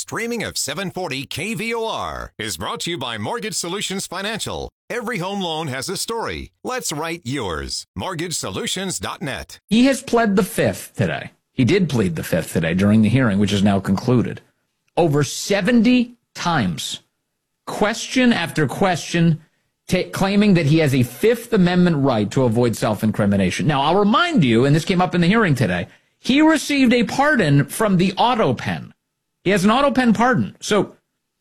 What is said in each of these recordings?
streaming of 740 KVOR is brought to you by Mortgage Solutions Financial. Every home loan has a story. Let's write yours. MortgageSolutions.net. He has pled the fifth today. He did plead the fifth today during the hearing, which is now concluded. Over 70 times, question after question, claiming that he has a Fifth Amendment right to avoid self-incrimination. Now, I'll remind you, and this came up in the hearing today, he received a pardon from the auto pen. He has an auto pen pardon. So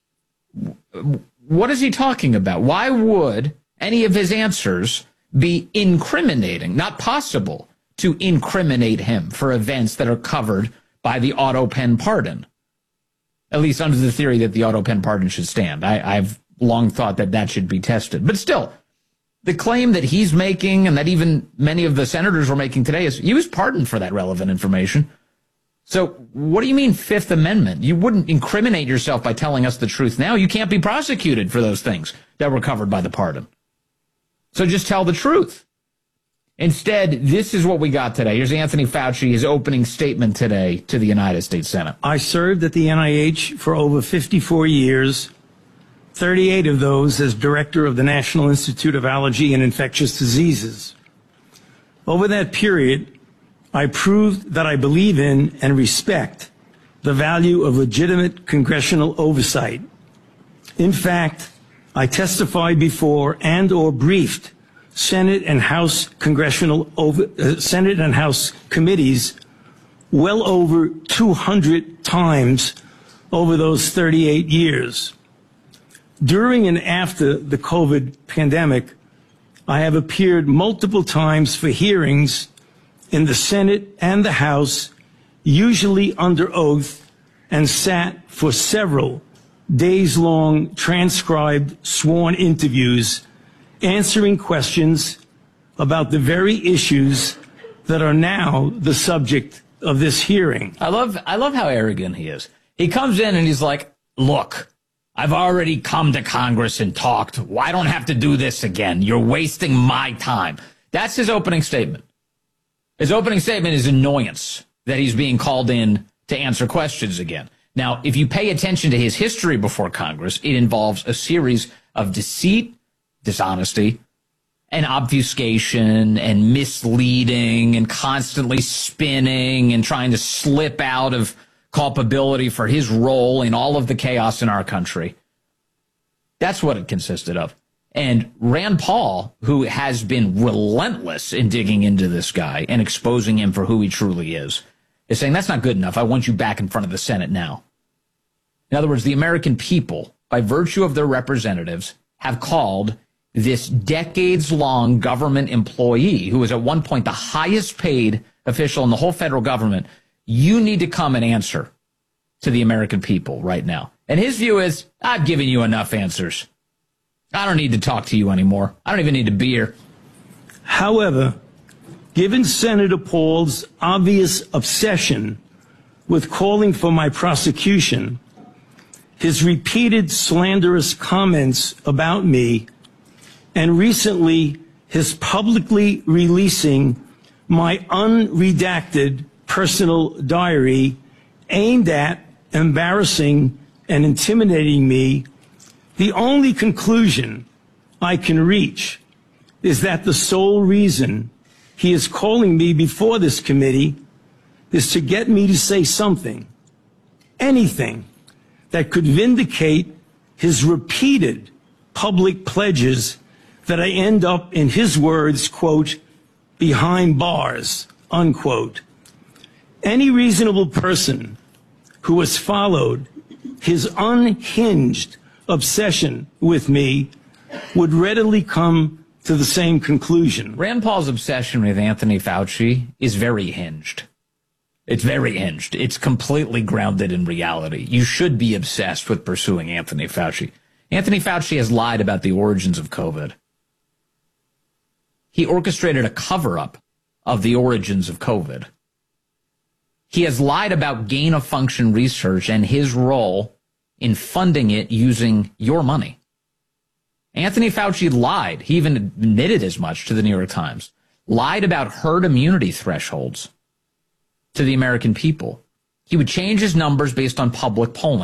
what is he talking about? Why would any of his answers be incriminating, not possible to incriminate him for events that are covered by the auto pen pardon? At least under the theory that the auto pen pardon should stand. I've long thought that that should be tested. But still, the claim that he's making and that even many of the senators were making today is he was pardoned for that relevant information. So what do you mean Fifth Amendment? You wouldn't incriminate yourself by telling us the truth now. You can't be prosecuted for those things that were covered by the pardon. So just tell the truth. Instead, this is what we got today. Here's Anthony Fauci, his opening statement today to the United States Senate. I served at the NIH for over 54 years, 38 of those as director of the National Institute of Allergy and Infectious Diseases. Over that period, I proved that I believe in and respect the value of legitimate congressional oversight. In fact, I testified before and or briefed Senate and House Senate and House committees well over 200 times over those 38 years. During and after the COVID pandemic, I have appeared multiple times for hearings in the Senate and the House, usually under oath, and sat for several days-long transcribed sworn interviews answering questions about the very issues that are now the subject of this hearing. I love how arrogant he is. He comes in and he's like, look, I've already come to Congress and talked. I don't have to do this again. You're wasting my time. That's his opening statement. His opening statement is annoyance that he's being called in to answer questions again. Now, if you pay attention to his history before Congress, it involves a series of deceit, dishonesty, and obfuscation and misleading and constantly spinning and trying to slip out of culpability for his role in all of the chaos in our country. That's what it consisted of. And Rand Paul, who has been relentless in digging into this guy and exposing him for who he truly is saying, that's not good enough. I want you back in front of the Senate now. In other words, the American people, by virtue of their representatives, have called this decades-long government employee, who was at one point the highest paid official in the whole federal government, you need to come and answer to the American people right now. And his view is, I've given you enough answers. I don't need to talk to you anymore. I don't even need to be here. However, given Senator Paul's obvious obsession with calling for my prosecution, his repeated slanderous comments about me, and recently his publicly releasing my unredacted personal diary aimed at embarrassing and intimidating me, the only conclusion I can reach is that the sole reason he is calling me before this committee is to get me to say something, anything, that could vindicate his repeated public pledges that I end up, in his words, quote, behind bars, unquote. Any reasonable person who has followed his unhinged obsession with me would readily come to the same conclusion. Rand Paul's obsession with Anthony Fauci is very hinged. It's very hinged. It's completely grounded in reality. You should be obsessed with pursuing Anthony Fauci. Anthony Fauci has lied about the origins of COVID. He orchestrated a cover-up of the origins of COVID. He has lied about gain-of-function research and his role in funding it using your money. Anthony Fauci lied. He even admitted as much to the New York Times. Lied about herd immunity thresholds to the American people. He would change his numbers based on public polling.